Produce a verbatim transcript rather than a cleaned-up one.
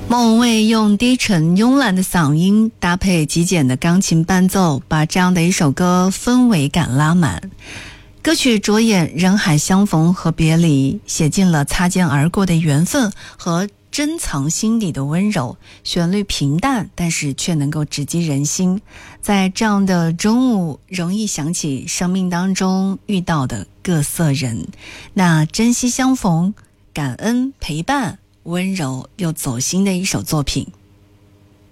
莫文蔚用低沉慵懒的嗓音搭配极简的钢琴伴奏，把这样的一首歌氛围感拉满。歌曲着眼人海相逢和别离，写尽了擦肩而过的缘分和珍藏心底的温柔。旋律平淡，但是却能够直击人心。在这样的中午，容易想起生命当中遇到的各色人，那珍惜相逢，感恩陪伴，温柔又走心的一首作品。